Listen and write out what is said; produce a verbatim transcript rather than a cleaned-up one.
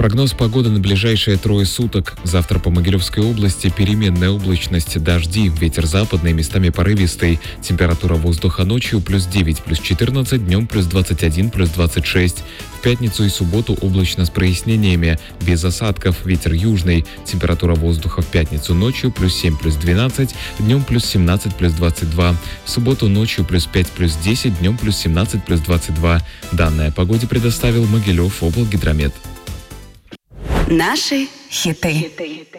Прогноз погоды на ближайшие трое суток. Завтра по Могилевской области переменная облачность, дожди, ветер западный, местами порывистый. Температура воздуха ночью плюс девять, плюс четырнадцать, днем плюс двадцать один, плюс двадцать шесть. В пятницу и субботу облачно с прояснениями, без осадков, ветер южный. Температура воздуха в пятницу ночью плюс семь, плюс двенадцать, днем плюс семнадцать, плюс двадцать два. В субботу ночью плюс пять, плюс десять, днем плюс семнадцать, плюс двадцать два. Данные о погоде предоставил Могилев облгидромет. Наши хиты.